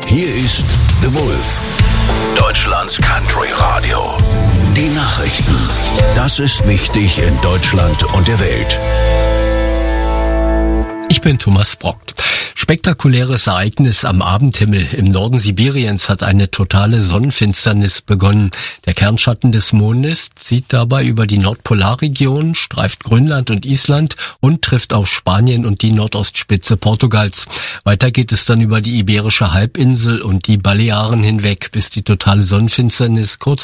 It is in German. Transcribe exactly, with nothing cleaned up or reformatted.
Hier ist The Wolf, Deutschlands Country Radio. Die Nachrichten. Das ist wichtig in Deutschland und der Welt. Ich bin Thomas Brockt. Spektakuläres Ereignis am Abendhimmel. Im Norden Sibiriens hat eine totale Sonnenfinsternis begonnen. Der Kernschatten des Mondes zieht dabei über die Nordpolarregion, streift Grönland und Island und trifft auf Spanien und die Nordostspitze Portugals. Weiter geht es dann über die Iberische Halbinsel und die Balearen hinweg, bis die totale Sonnenfinsternis kurz